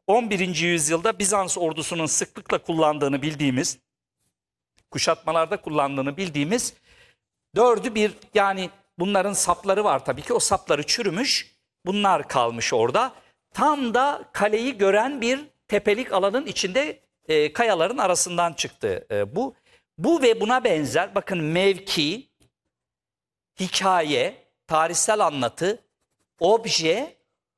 11. yüzyılda Bizans ordusunun sıklıkla kullandığını bildiğimiz, kuşatmalarda kullandığını bildiğimiz dördü bir, yani bunların sapları var tabii ki, o sapları çürümüş, bunlar kalmış orada. Tam da kaleyi gören bir tepelik alanın içinde kayaların arasından çıktı bu. Bu ve buna benzer bakın mevki, hikaye, tarihsel anlatı, obje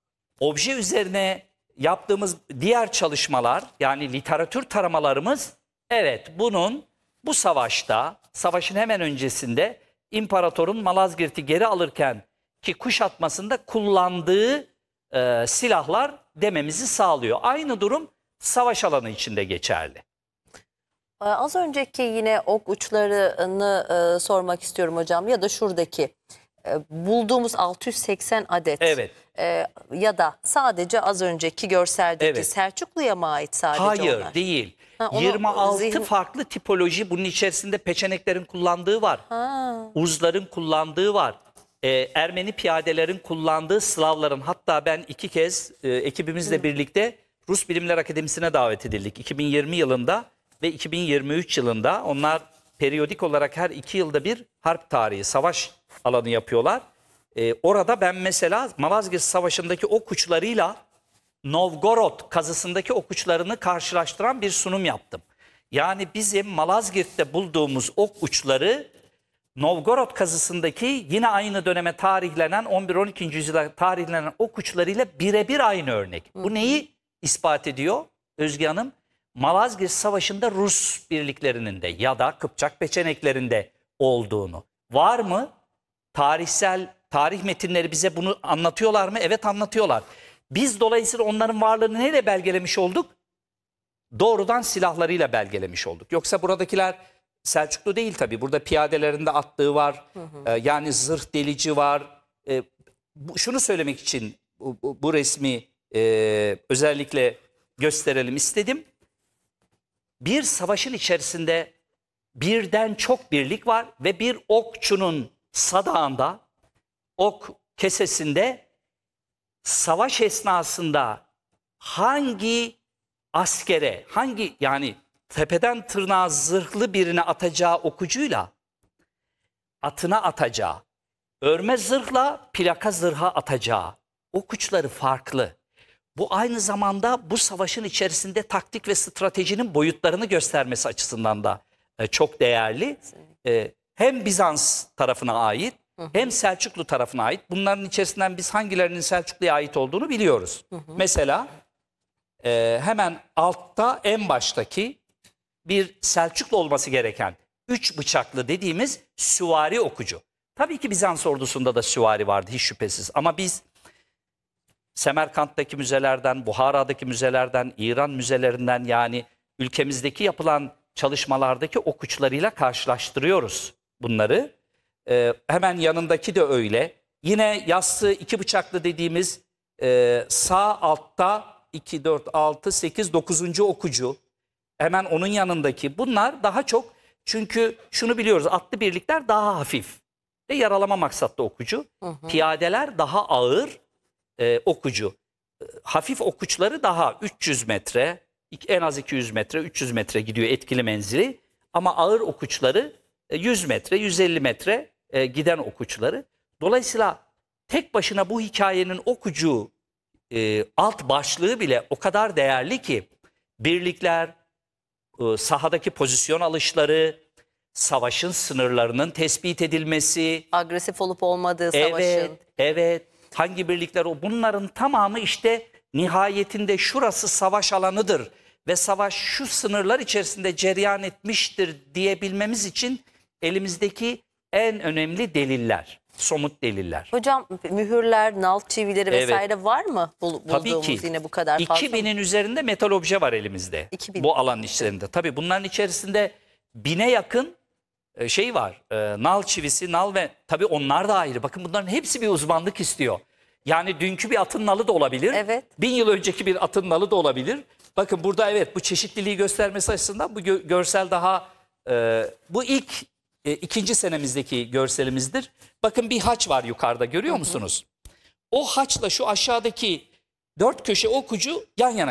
üzerine yaptığımız diğer çalışmalar, yani literatür taramalarımız, evet bu savaşta, savaşın hemen öncesinde imparatorun Malazgirt'i geri alırken ki kuşatmasında kullandığı silahlar dememizi sağlıyor. Aynı durum savaş alanı içinde geçerli. Az önceki yine ok uçlarını sormak istiyorum hocam, ya da şuradaki bulduğumuz 680 adet, Evet. Ya da sadece az önceki görseldeki, Evet. Selçuklu'ya mı ait sadece Hayır, onlar? değil. Onu 26 farklı tipoloji, bunun içerisinde peçeneklerin kullandığı var. Uzların kullandığı var. Ermeni piyadelerin kullandığı, Slavların, hatta ben 2 kez ekibimizle birlikte Rus Bilimler Akademisi'ne davet edildik. 2020 yılında ve 2023 yılında. Onlar periyodik olarak her 2 yılda bir harp tarihi, savaş alanı yapıyorlar. Orada ben mesela Malazgirt Savaşı'ndaki ok uçlarıyla Novgorod kazısındaki ok uçlarını karşılaştıran bir sunum yaptım. Yani bizim Malazgirt'te bulduğumuz ok uçları Novgorod kazısındaki yine aynı döneme tarihlenen 11-12. yüzyıla tarihlenen ok uçlarıyla birebir aynı örnek. Bu neyi ispat ediyor Özge Hanım? Malazgirt Savaşı'nda Rus birliklerinin de ya da Kıpçak peçeneklerinde olduğunu. Var mı? Tarih metinleri bize bunu anlatıyorlar mı? Evet, anlatıyorlar. Biz dolayısıyla onların varlığını neyle belgelemiş olduk? Doğrudan silahlarıyla belgelemiş olduk. Yoksa buradakiler Selçuklu değil tabii. Burada piyadelerinde attığı var. Yani zırh delici var. Şunu söylemek için bu resmi özellikle gösterelim istedim. Bir savaşın içerisinde birden çok birlik var ve bir okçunun sadağında, ok kesesinde savaş esnasında hangi askere, yani tepeden tırnağa zırhlı birine atacağı okucuyla atına atacağı, örme zırhla plaka zırha atacağı ok uçları farklı. Bu aynı zamanda bu savaşın içerisinde taktik ve stratejinin boyutlarını göstermesi açısından da çok değerli. Hem Bizans tarafına ait hem Selçuklu tarafına ait. Bunların içerisinden biz hangilerinin Selçuklu'ya ait olduğunu biliyoruz. Mesela hemen altta, en baştaki bir Selçuklu olması gereken 3 bıçaklı dediğimiz süvari okucu. Tabii ki Bizans ordusunda da süvari vardı hiç şüphesiz, ama biz Semerkant'taki müzelerden, Buhara'daki müzelerden, İran müzelerinden, yani ülkemizdeki yapılan çalışmalardaki ok uçlarıyla karşılaştırıyoruz bunları. Hemen yanındaki de öyle. Yine yassı 2 bıçaklı dediğimiz sağ altta 2, 4, 6, 8, 9. okucu. Hemen onun yanındaki. Bunlar daha çok, çünkü şunu biliyoruz, atlı birlikler daha hafif ve yaralama maksatlı okucu. Piyadeler daha ağır okucu. Hafif okuçları daha 300 metre, en az 200 metre, 300 metre gidiyor etkili menzili. Ama ağır okuçları 100 metre, 150 metre giden okuçları. Dolayısıyla tek başına bu hikayenin okucu alt başlığı bile o kadar değerli ki, birlikler, sahadaki pozisyon alışları, savaşın sınırlarının tespit edilmesi, Agresif olup olmadığı savaşın. Evet. Hangi birlikler o? Bunların tamamı işte nihayetinde şurası savaş alanıdır ve savaş şu sınırlar içerisinde cereyan etmiştir diyebilmemiz için elimizdeki en önemli deliller, somut deliller. Hocam, mühürler, nal çivileri vesaire var mı Tabii bulduğumuz ki. yine bu kadar fazla? 2000'in üzerinde metal obje var elimizde. 2000. Bu alanın içerisinde. Tabii bunların içerisinde 1000'e yakın şey var. Nal çivisi, nal ve tabii onlar da ayrı. Bakın bunların hepsi bir uzmanlık istiyor. Yani dünkü bir atın nalı da olabilir. Evet. 1000 yıl önceki bir atın nalı da olabilir. Bakın burada evet, bu çeşitliliği göstermesi açısından bu görsel daha bu ilk 2. senemizdeki görselimizdir. Bakın bir haç var yukarıda, görüyor musunuz? O haçla şu aşağıdaki 4 köşe okucu yan yana